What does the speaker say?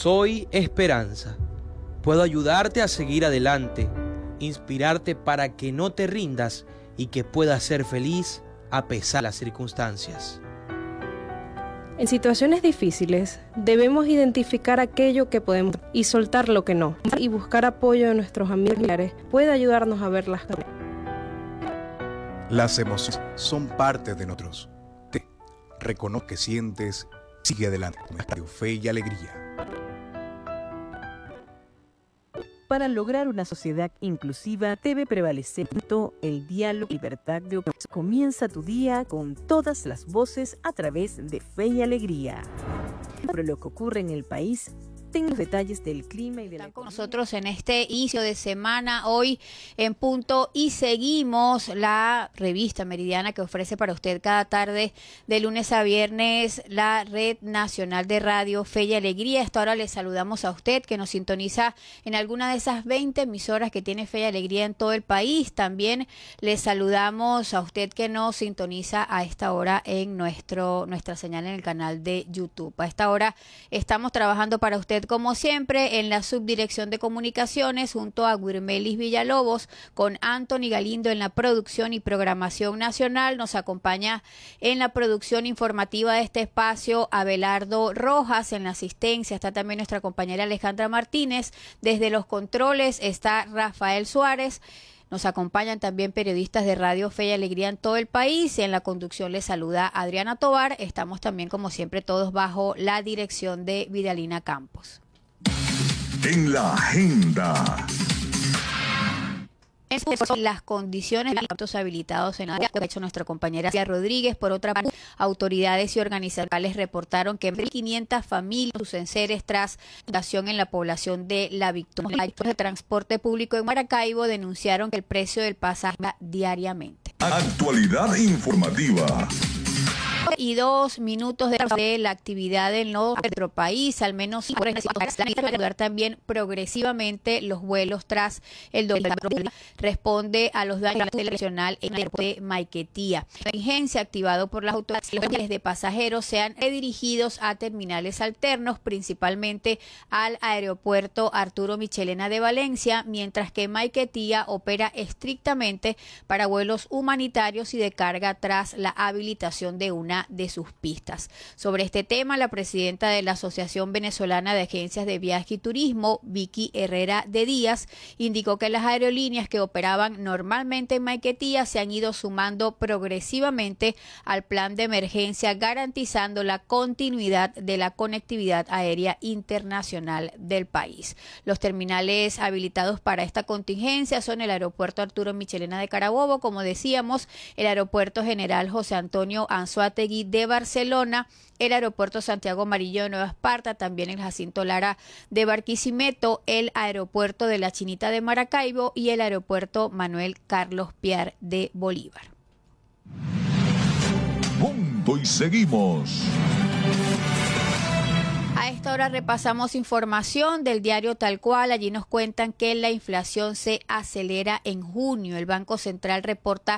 Soy esperanza. Puedo ayudarte a seguir adelante, inspirarte para que no te rindas y que puedas ser feliz a pesar de las circunstancias. En situaciones difíciles, debemos identificar aquello que podemos y soltar lo que no. Y buscar apoyo de nuestros amigos y familiares puede ayudarnos a ver las cosas. Las emociones son parte de nosotros. Reconoce que sientes, sigue adelante. Fe y alegría. Para lograr una sociedad inclusiva debe prevalecer el diálogo y libertad de opinión. Comienza tu día con todas las voces a través de Fe y Alegría. Sobre lo que ocurre en el país, ten los detalles del clima y de la economía. Están con nosotros en este inicio de semana, hoy en punto, y seguimos la revista Meridiana que ofrece para usted cada tarde de lunes a viernes la Red Nacional de Radio Fe y Alegría. A esta hora le saludamos a usted que nos sintoniza en alguna de esas 20 emisoras que tiene Fe y Alegría en todo el país. También le saludamos a usted que nos sintoniza a esta hora en nuestra señal en el canal de YouTube. A esta hora estamos trabajando para usted como siempre en la subdirección de comunicaciones junto a Guirmelis Villalobos, con Anthony Galindo en la producción y programación nacional. Nos acompaña en la producción informativa de este espacio Abelardo Rojas, en la asistencia está también nuestra compañera Alejandra Martínez, desde los controles está Rafael Suárez. Nos acompañan también periodistas de Radio Fe y Alegría en todo el país. En la conducción les saluda Adriana Tovar. Estamos también, como siempre, todos bajo la dirección de Vidalina Campos. En la agenda. Las condiciones de los autos habilitados en la que ha hecho nuestra compañera Cia Rodríguez. Por otra parte, autoridades y organizaciones reportaron que 1.500 familias sus enseres tras inundación en la población de La Victoria. Los de transporte público en Maracaibo denunciaron que el precio del pasaje va diariamente. Actualidad informativa. Y 2 minutos de la actividad en nuestro país, al menos ayudar también progresivamente los vuelos tras el doble. Responde a los daños nacional en el aeropuerto de Maiquetía. La emergencia activado por las autoridades de pasajeros sean redirigidos a terminales alternos, principalmente al aeropuerto Arturo Michelena de Valencia, mientras que Maiquetía opera estrictamente para vuelos humanitarios y de carga tras la habilitación de una de sus pistas. Sobre este tema, la presidenta de la Asociación Venezolana de Agencias de Viaje y Turismo, Vicky Herrera de Díaz, indicó que las aerolíneas que operaban normalmente en Maiquetía se han ido sumando progresivamente al plan de emergencia, garantizando la continuidad de la conectividad aérea internacional del país. Los terminales habilitados para esta contingencia son el aeropuerto Arturo Michelena de Carabobo, como decíamos, el aeropuerto General José Antonio Anzoátegui de Barcelona, el aeropuerto Santiago Amarillo de Nueva Esparta, también el Jacinto Lara de Barquisimeto, el aeropuerto de La Chinita de Maracaibo y el aeropuerto Manuel Carlos Piar de Bolívar. Punto y seguimos. A esta hora repasamos información del diario Tal Cual. Allí nos cuentan que la inflación se acelera en junio. El Banco Central reporta